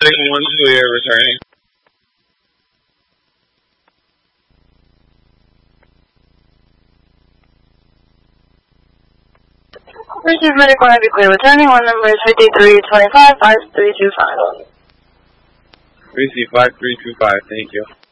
712, you're returning. Receive medical heavy clear returning. One number is 5325-5325. Receive 5325, thank you.